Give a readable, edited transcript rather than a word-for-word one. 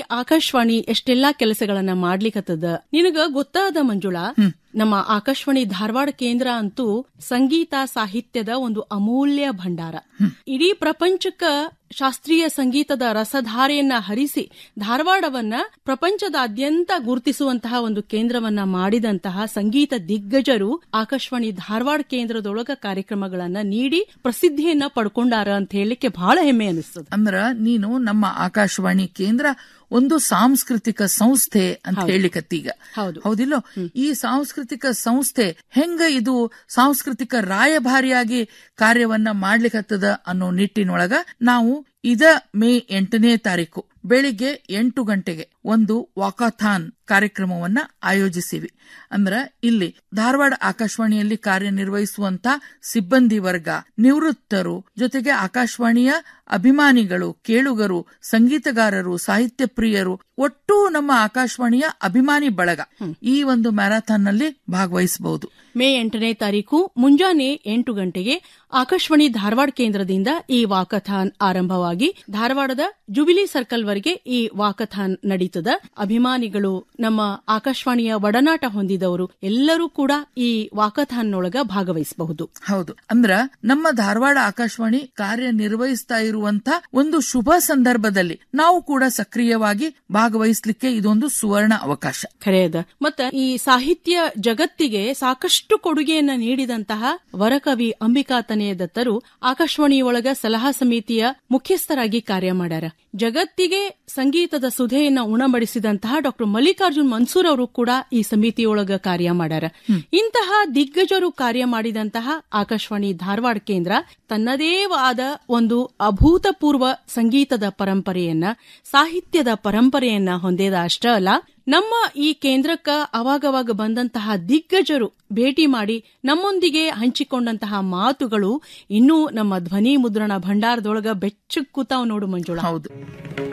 ಆಕಾಶವಾಣಿ ಎಷ್ಟೆಲ್ಲಾ ಕೆಲಸಗಳನ್ನ ಮಾಡ್ಲಿಕ್ಕತ್ತದ. ನಿನಗ ಗೊತ್ತಾದ ಮಂಜುಳಾ, ನಮ್ಮ ಆಕಾಶವಾಣಿ ಧಾರವಾಡ ಕೇಂದ್ರ ಅಂತೂ ಸಂಗೀತ ಸಾಹಿತ್ಯದ ಒಂದು ಅಮೂಲ್ಯ ಭಂಡಾರ. ಇಡೀ ಪ್ರಪಂಚಕ್ಕ ಶಾಸ್ತ್ರೀಯ ಸಂಗೀತದ ರಸಧಾರೆಯನ್ನ ಹರಿಸಿ ಧಾರವಾಡವನ್ನ ಪ್ರಪಂಚದಾದ್ಯಂತ ಗುರುತಿಸುವಂತಹ ಒಂದು ಕೇಂದ್ರವನ್ನ ಮಾಡಿದಂತಹ ಸಂಗೀತ ದಿಗ್ಗಜರು ಆಕಾಶವಾಣಿ ಧಾರವಾಡ ಕೇಂದ್ರದೊಳಗ ಕಾರ್ಯಕ್ರಮಗಳನ್ನ ನೀಡಿ ಪ್ರಸಿದ್ಧಿಯನ್ನ ಪಡ್ಕೊಂಡಾರ ಅಂತ ಹೇಳಲಿಕ್ಕೆ ಬಹಳ ಹೆಮ್ಮೆ ಅನಿಸ್ತದ. ಅಂದ್ರ ನೀನು ನಮ್ಮ ಆಕಾಶವಾಣಿ ಕೇಂದ್ರ ಒಂದು ಸಾಂಸ್ಕೃತಿಕ ಸಂಸ್ಥೆ ಅಂತ ಹೇಳಿಕತ್ತೀಗ, ಹೌದಿಲ್ಲೋ? ಈ ಸಾಂಸ್ಕೃತಿಕ ಸಂಸ್ಥೆ ಹೆಂಗ ಇದು ಸಾಂಸ್ಕೃತಿಕ ರಾಯಭಾರಿಯಾಗಿ ಕಾರ್ಯವನ್ನ ಮಾಡ್ಲಿಕ್ಕತ್ತದ ಅನ್ನೋ ನಿಟ್ಟಿನೊಳಗ ನಾವು ಮೇ 8ನೇ ತಾರೀಕು ಬೆಳಿಗ್ಗೆ 8 ಗಂಟೆಗೆ ಒಂದು ವಾಕಾಥಾನ್ ಕಾರ್ಯಕ್ರಮವನ್ನ ಆಯೋಜಿಸಿವಿ. ಅಂದ್ರ ಇಲ್ಲಿ ಧಾರವಾಡ ಆಕಾಶವಾಣಿಯಲ್ಲಿ ಕಾರ್ಯನಿರ್ವಹಿಸುವಂತ ಸಿಬ್ಬಂದಿ ವರ್ಗ, ನಿವೃತ್ತರು, ಜೊತೆಗೆ ಆಕಾಶವಾಣಿಯ ಅಭಿಮಾನಿಗಳು, ಕೇಳುಗರು, ಸಂಗೀತಗಾರರು, ಸಾಹಿತ್ಯ ಪ್ರಿಯರು, ಒಟ್ಟು ನಮ್ಮ ಆಕಾಶವಾಣಿಯ ಅಭಿಮಾನಿ ಬಳಗ ಈ ಒಂದು ಮ್ಯಾರಥಾನ್ ನಲ್ಲಿ ಭಾಗವಹಿಸಬಹುದು. ಮೇ 8ನೇ ತಾರೀಕು ಮುಂಜಾನೆ 8 ಗಂಟೆಗೆ ಆಕಾಶವಾಣಿ ಧಾರವಾಡ ಕೇಂದ್ರದಿಂದ ಈ ವಾಕಥಾನ್ ಆರಂಭವಾಗಿ ಧಾರವಾಡದ ಜುಬಿಲಿ ಸರ್ಕಲ್ ವರೆಗೆ ಈ ವಾಕಥಾನ್ ನಡೀತದ. ಅಭಿಮಾನಿಗಳು, ನಮ್ಮ ಆಕಾಶವಾಣಿಯ ಒಡನಾಟ ಹೊಂದಿದವರು ಎಲ್ಲರೂ ಕೂಡ ಈ ವಾಕಥಾನ್ ನೊಳಗ ಭಾಗವಹಿಸಬಹುದು. ಹೌದು, ಅಂದ್ರ ನಮ್ಮ ಧಾರವಾಡ ಆಕಾಶವಾಣಿ ಕಾರ್ಯನಿರ್ವಹಿಸ್ತಾ ಇರುವಂತ ಒಂದು ಶುಭ ಸಂದರ್ಭದಲ್ಲಿ ನಾವು ಕೂಡ ಸಕ್ರಿಯವಾಗಿ ಭಾಗವಹಿಸಲಿಕ್ಕೆ ಇದೊಂದು ಸುವರ್ಣ ಅವಕಾಶ. ಖರೆಯದ. ಮತ್ತ ಈ ಸಾಹಿತ್ಯ ಜಗತ್ತಿಗೆ ಸಾಕಷ್ಟು ಕೊಡುಗೆಯನ್ನ ನೀಡಿದಂತಹ ವರಕವಿ ಅಂಬಿಕಾ ತನೆಯ ದತ್ತರು ಆಕಾಶವಾಣಿಯೊಳಗ ಸಲಹಾ ಸಮಿತಿಯ ಮುಖ್ಯಸ್ಥರಾಗಿ ಕಾರ್ಯ ಮಾಡ್ಯಾರ. ಜಗತ್ತಿಗೆ ಸಂಗೀತದ ಸುಧೆಯನ್ನ ಉಣಬಡಿಸಿದಂತಹ ಡಾಕ್ಟರ್ ಮಲ್ಲಿಕಾರ್ಜುನ್ ಮನ್ಸೂರ್ ಅವರು ಕೂಡ ಈ ಸಮಿತಿಯೊಳಗ ಕಾರ್ಯ ಮಾಡ್ಯಾರ. ಇಂತಹ ದಿಗ್ಗಜರು ಕಾರ್ಯ ಮಾಡಿದಂತಹ ಆಕಾಶವಾಣಿ ಧಾರವಾಡ ಕೇಂದ್ರ ತನ್ನದೇ ಆದ ಒಂದು ಅಭೂತಪೂರ್ವ ಸಂಗೀತದ ಪರಂಪರೆಯನ್ನ, ಸಾಹಿತ್ಯದ ಪರಂಪರೆಯನ್ನ ಹೊಂದಿದ ಅಷ್ಟ ಅಲ್ಲ, ನಮ್ಮ ಈ ಕೇಂದ್ರಕ್ಕ ಅವಾಗವಾಗ ಬಂದಂತಹ ದಿಗ್ಗಜರು ಭೇಟಿ ಮಾಡಿ ನಮ್ಮೊಂದಿಗೆ ಹಂಚಿಕೊಂಡಂತಹ ಮಾತುಗಳು ಇನ್ನೂ ನಮ್ಮ ಧ್ವನಿ ಮುದ್ರಣ ಭಂಡಾರದೊಳಗ ಬೆಚ್ಚಕ್ಕೂತಾವ್ ನೋಡು ಮಂಜುಳಾ. ಹೌದು.